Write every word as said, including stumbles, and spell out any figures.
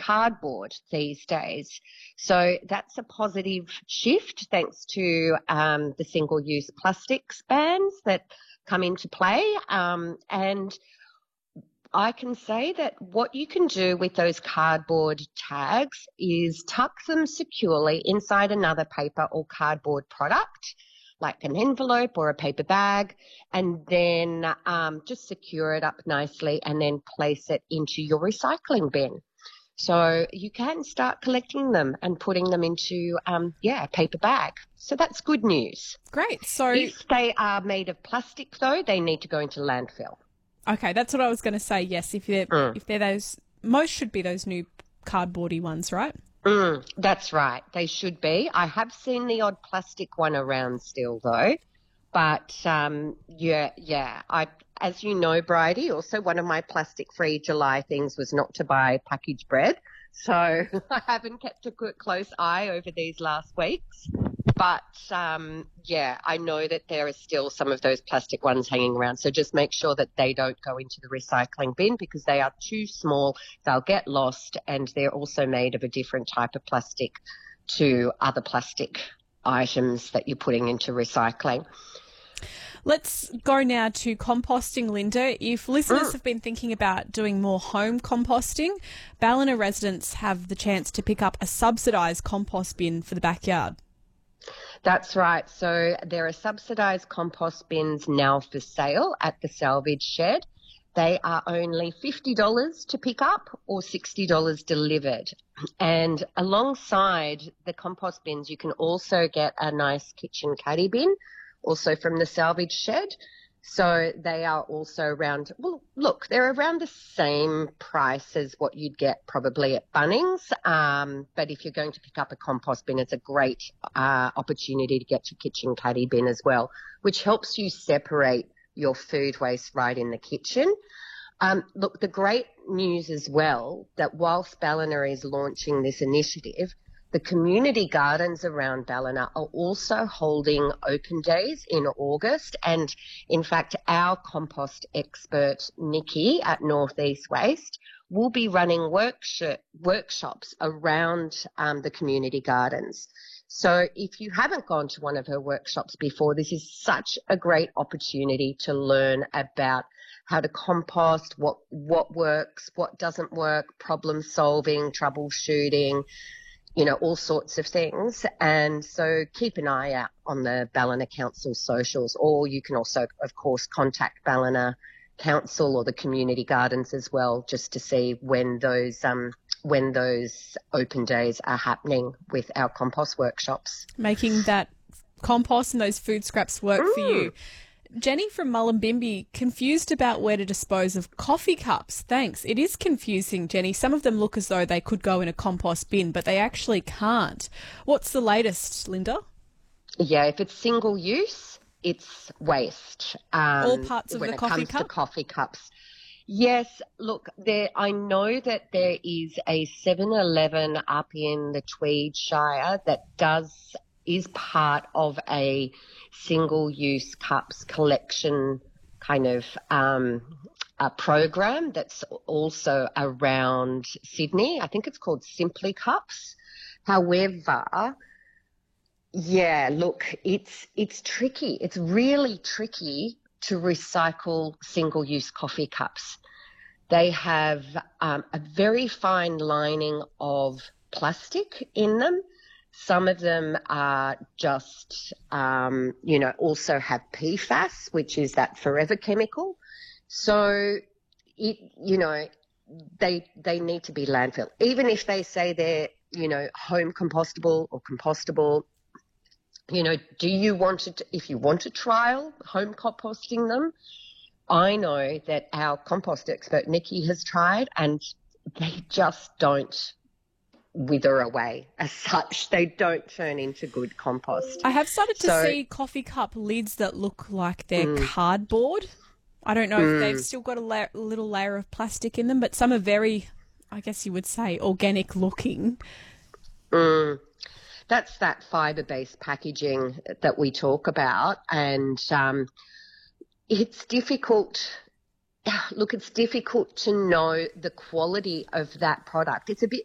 cardboard these days. So that's a positive shift thanks to um, the single-use plastics bans that come into play. Um, and I can say that what you can do with those cardboard tags is tuck them securely inside another paper or cardboard product, like an envelope or a paper bag, and then um, just secure it up nicely and then place it into your recycling bin. So you can start collecting them and putting them into, um, yeah, a paper bag. So that's good news. Great. So if they are made of plastic, though, they need to go into landfill. Okay, that's what I was going to say. Yes, if they're Mm. if they're those, most should be those new cardboardy ones, right? Mm, that's right. They should be. I have seen the odd plastic one around still, though. But um, yeah, yeah. I, as you know, Bridie, also one of my plastic-free July things was not to buy packaged bread. So I haven't kept a good, close eye over these last weeks. But, um, yeah, I know that there are still some of those plastic ones hanging around. So just make sure that they don't go into the recycling bin because they are too small. They'll get lost, and they're also made of a different type of plastic to other plastic items that you're putting into recycling. Let's go now to composting, Linda. If listeners Mm. have been thinking about doing more home composting, Ballina residents have the chance to pick up a subsidised compost bin for the backyard. That's right. So there are subsidised compost bins now for sale at the salvage shed. They are only fifty dollars to pick up or sixty dollars delivered. And alongside the compost bins, you can also get a nice kitchen caddy bin, also from the salvage shed. So they are also around, well, look, they're around the same price as what you'd get probably at Bunnings. Um, but if you're going to pick up a compost bin, it's a great uh, opportunity to get your kitchen caddy bin as well, which helps you separate your food waste right in the kitchen. Um, look, the great news as well that whilst Ballina is launching this initiative, the community gardens around Ballina are also holding open days in August. And in fact, our compost expert, Nikki at North East Waste, will be running workshop, workshops around um, the community gardens. So if you haven't gone to one of her workshops before, this is such a great opportunity to learn about how to compost, what, what works, what doesn't work, problem solving, troubleshooting, you know, all sorts of things. And so keep an eye out on the Ballina Council socials, or you can also, of course, contact Ballina Council or the community gardens as well, just to see when those um, when those open days are happening with our compost workshops. Making that compost and those food scraps work Mm. for you. Jenny from Mullumbimby, confused about where to dispose of coffee cups. Thanks. It is confusing, Jenny. Some of them look as though they could go in a compost bin, but they actually can't. What's the latest, Linda? Yeah, if it's single use, it's waste. Um, All parts of when the it coffee comes cup? to coffee cups. Yes, look, there. I know that there is a seven eleven up in the Tweed Shire that does is part of a single-use cups collection kind of um, a program that's also around Sydney. I think it's called Simply Cups. However, yeah, look, it's it's tricky. It's really tricky to recycle single-use coffee cups. They have um, a very fine lining of plastic in them. Some of them are just, um, you know, also have P FAS, which is that forever chemical. So, it, you know, they they need to be landfill. Even if they say they're, you know, home compostable or compostable, you know, do you want to, if you want to trial home composting them, I know that our compost expert, Nikki, has tried and they just don't wither away as such. They don't turn into good compost. I have started to So- see coffee cup lids that look like they're Mm. cardboard. I don't know if Mm. they've still got a la- little layer of plastic in them, but some are very, I guess you would say, organic looking. Mm. That's that fibre-based packaging that we talk about, and um, it's difficult. Look, it's difficult to know the quality of that product. It's a bit